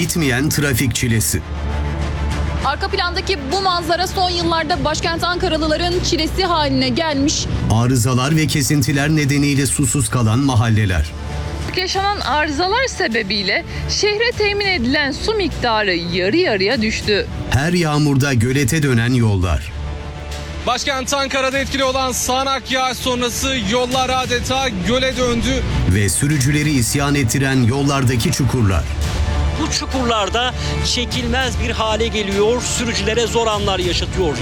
bitmeyen trafik çilesi. Arka plandaki bu manzara son yıllarda başkent Ankaralıların çilesi haline gelmiş. Arızalar ve kesintiler nedeniyle susuz kalan mahalleler. Yaşanan arızalar sebebiyle şehre temin edilen su miktarı yarı yarıya düştü. Her yağmurda gölete dönen yollar. Başkent Ankara'da etkili olan sağanak yağış sonrası yollar adeta göle döndü. Ve sürücüleri isyan ettiren yollardaki çukurlar. Bu çukurlarda çekilmez bir hale geliyor, sürücülere zor anlar yaşatıyor.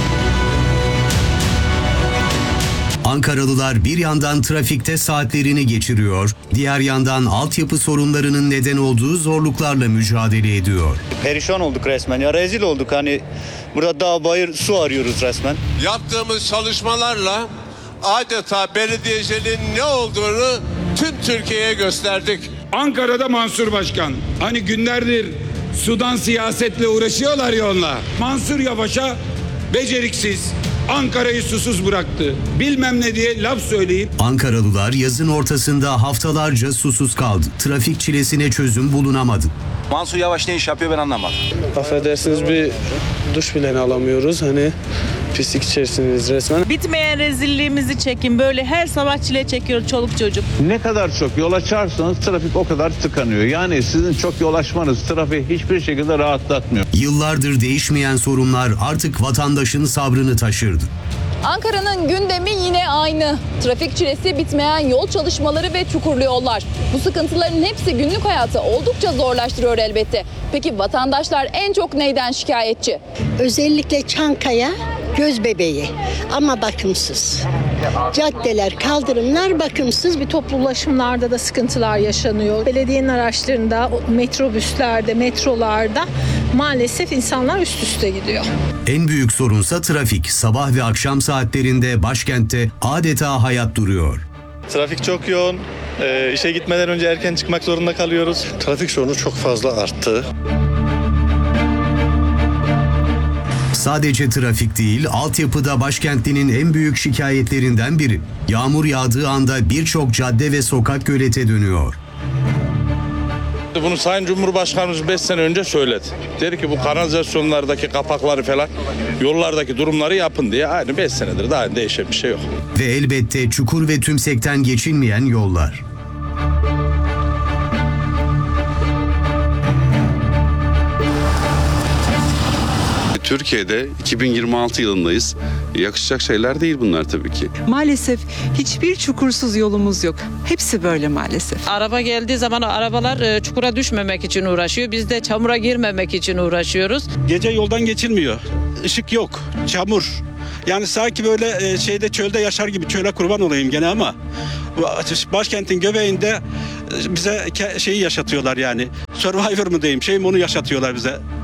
Ankaralılar bir yandan trafikte saatlerini geçiriyor, diğer yandan altyapı sorunlarının neden olduğu zorluklarla mücadele ediyor. Perişan olduk resmen ya, rezil olduk, hani burada dağ bayır su arıyoruz resmen. Yaptığımız çalışmalarla adeta belediyeciliğin ne olduğunu tüm Türkiye'ye gösterdik. Ankara'da Mansur Başkan, hani günlerdir sudan siyasetle uğraşıyorlar ya onunla. Mansur Yavaş'a beceriksiz, Ankara'yı susuz bıraktı, bilmem ne diye laf söyleyip. Ankaralılar yazın ortasında haftalarca susuz kaldı. Trafik çilesine çözüm bulunamadı. Mansur Yavaş ne iş yapıyor ben anlamadım. Affedersiniz, bir duş bile alamıyoruz, hani pislik içerisindeyiz resmen. Bitmeyen rezilliğimizi çekin, böyle her sabah çile çekiyor çoluk çocuk. Ne kadar çok yol açarsanız trafik o kadar tıkanıyor. Yani sizin çok yol açmanız trafiği hiçbir şekilde rahatlatmıyor. Yıllardır değişmeyen sorunlar artık vatandaşın sabrını taşırdı. Ankara'nın gündemi yine aynı. Trafik çilesi, bitmeyen yol çalışmaları ve çukurlu yollar. Bu sıkıntıların hepsi günlük hayatı oldukça zorlaştırıyor elbette. Peki vatandaşlar en çok neyden şikayetçi? Özellikle Çankaya göz bebeği ama bakımsız. Caddeler, kaldırımlar bakımsız. Bir toplu ulaşımlarda da sıkıntılar yaşanıyor. Belediyenin araçlarında, metrobüslerde, metrolarda maalesef insanlar üst üste gidiyor. En büyük sorunsa trafik. Sabah ve akşam saatlerinde başkentte adeta hayat duruyor. Trafik çok yoğun. İşe gitmeden önce erken çıkmak zorunda kalıyoruz. Trafik sorunu çok fazla arttı. Sadece trafik değil, altyapıda başkentlinin en büyük şikayetlerinden biri. Yağmur yağdığı anda birçok cadde ve sokak gölete dönüyor. Bunu Sayın Cumhurbaşkanımız 5 sene önce söyledi. Dedi ki bu kanalizasyonlardaki kapakları falan, yollardaki durumları yapın diye. Aynı 5 senedir daha değişen bir şey yok. Ve elbette çukur ve tümsekten geçilmeyen yollar. Türkiye'de 2026 yılındayız. Yakışacak şeyler değil bunlar tabii ki. Maalesef hiçbir çukursuz yolumuz yok. Hepsi böyle maalesef. Araba geldiği zaman arabalar çukura düşmemek için uğraşıyor. Biz de çamura girmemek için uğraşıyoruz. Gece yoldan geçilmiyor. Işık yok. Çamur. Yani sanki böyle çölde yaşar gibi, çöle kurban olayım gene ama başkentin göbeğinde bize şeyi yaşatıyorlar yani. Survivor mu diyeyim, onu yaşatıyorlar bize.